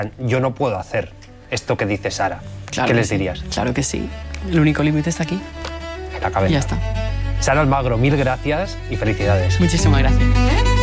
yo no puedo hacer esto que dice Sara. Claro ¿Qué que les sí, dirías? Claro que sí. El único límite está aquí. En la cabeza. Y ya está. Sara Almagro, mil gracias y felicidades. Muchísimas gracias.